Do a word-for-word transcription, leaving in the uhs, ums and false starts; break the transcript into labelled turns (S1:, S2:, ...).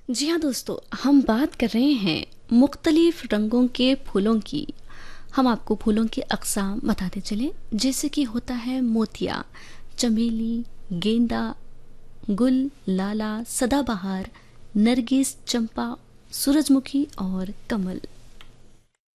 S1: जी हाँ दोस्तों, हम बात कर रहे हैं मुख्तलिफ रंगों के फूलों की। हम आपको फूलों की अक़साम बताते चले, जैसे कि होता है मोतिया, चमेली, गेंदा, गुल, लाला, सदाबहार, नरगिस, चंपा, सूरजमुखी और कमल।